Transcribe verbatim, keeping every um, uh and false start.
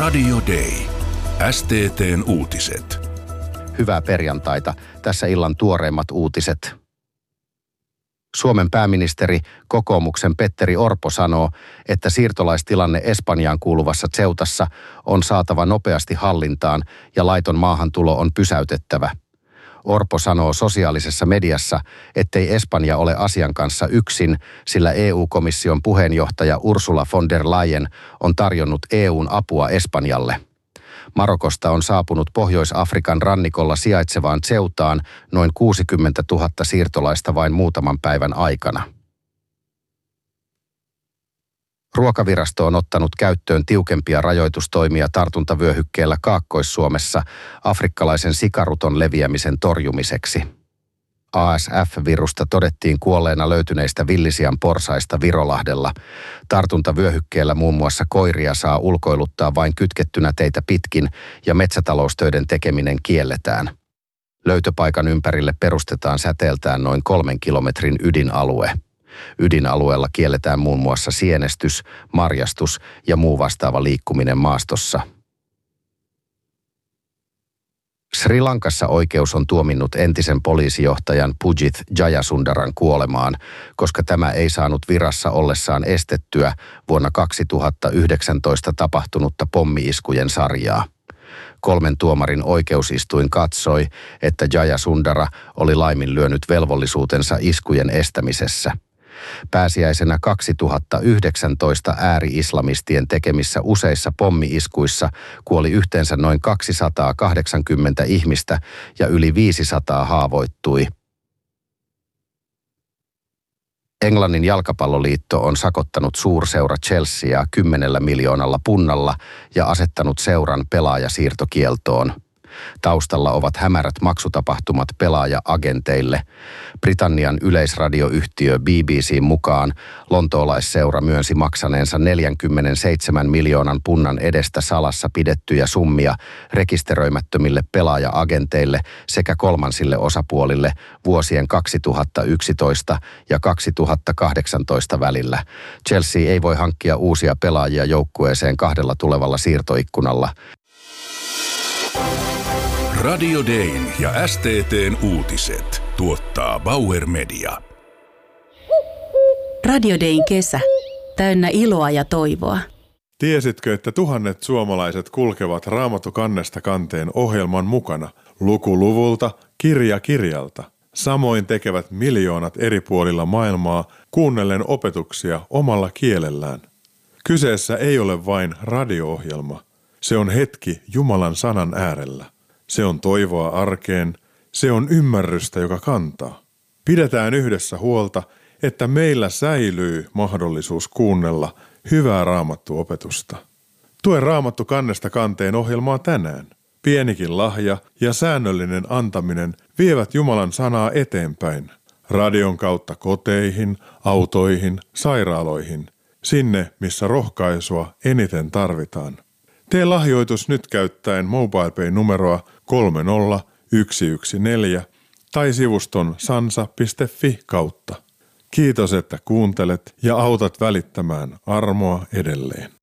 Radio Day. S T T:n uutiset. Hyvää perjantaita. Tässä illan tuoreimmat uutiset. Suomen pääministeri, kokoomuksen Petteri Orpo sanoo, että siirtolaistilanne Espanjaan kuuluvassa Ceutassa on saatava nopeasti hallintaan ja laiton maahantulo on pysäytettävä. Orpo sanoo sosiaalisessa mediassa, ettei Espanja ole asian kanssa yksin, sillä E U-komission puheenjohtaja Ursula von der Leyen on tarjonnut E U:n apua Espanjalle. Marokosta on saapunut Pohjois-Afrikan rannikolla sijaitsevaan Ceutaan noin kuusikymmentätuhatta siirtolaista vain muutaman päivän aikana. Ruokavirasto on ottanut käyttöön tiukempia rajoitustoimia tartuntavyöhykkeellä Kaakkois-Suomessa afrikkalaisen sikaruton leviämisen torjumiseksi. A S F-virusta todettiin kuolleena löytyneistä villisian porsaista Virolahdella. Tartuntavyöhykkeellä muun muassa koiria saa ulkoiluttaa vain kytkettynä teitä pitkin ja metsätaloustöiden tekeminen kielletään. Löytöpaikan ympärille perustetaan säteeltään noin kolmen kilometrin ydinalue. Ydinalueella kielletään muun muassa sienestys, marjastus ja muu vastaava liikkuminen maastossa. Sri Lankassa oikeus on tuominnut entisen poliisijohtajan Pujith Jayasundaran kuolemaan, koska tämä ei saanut virassa ollessaan estettyä vuonna kaksituhattayhdeksäntoista tapahtunutta pommi-iskujen sarjaa. Kolmen tuomarin oikeusistuin katsoi, että Jayasundara oli laiminlyönyt velvollisuutensa iskujen estämisessä. Pääsiäisenä kaksituhattayhdeksäntoista ääri-islamistien tekemissä useissa pommi-iskuissa kuoli yhteensä noin kaksisataakahdeksankymmentä ihmistä ja yli viisisataa haavoittui. Englannin jalkapalloliitto on sakottanut suurseura Chelseaa kymmenellä miljoonalla punnalla ja asettanut seuran pelaajasiirtokieltoon. Taustalla ovat hämärät maksutapahtumat pelaaja-agenteille. Britannian yleisradioyhtiö B B C:n mukaan lontoolaisseura myönsi maksaneensa neljänkymmenenseitsemän miljoonan punnan edestä salassa pidettyjä summia rekisteröimättömille pelaaja-agenteille sekä kolmansille osapuolille vuosien kaksituhattayksitoista ja kaksituhattakahdeksantoista välillä. Chelsea ei voi hankkia uusia pelaajia joukkueeseen kahdella tulevalla siirtoikkunalla. Radio Dayn ja S T T:n uutiset tuottaa Bauer Media. Radio Dayn kesä. Täynnä iloa ja toivoa. Tiesitkö, että tuhannet suomalaiset kulkevat Raamattu kannesta kanteen ohjelman mukana, luku luvulta, kirja kirjalta? Samoin tekevät miljoonat eri puolilla maailmaa kuunnellen opetuksia omalla kielellään. Kyseessä ei ole vain radio-ohjelma. Se on hetki Jumalan sanan äärellä. Se on toivoa arkeen, se on ymmärrystä, joka kantaa. Pidetään yhdessä huolta, että meillä säilyy mahdollisuus kuunnella hyvää raamattuopetusta. Tue Raamattu kannesta kanteen ohjelmaa tänään. Pienikin lahja ja säännöllinen antaminen vievät Jumalan sanaa eteenpäin. Radion kautta koteihin, autoihin, sairaaloihin. Sinne, missä rohkaisua eniten tarvitaan. Tee lahjoitus nyt käyttäen MobilePay-numeroa kolme nolla yksi yksi neljä tai sivuston sansa piste fi kautta. Kiitos, että kuuntelet ja autat välittämään armoa edelleen.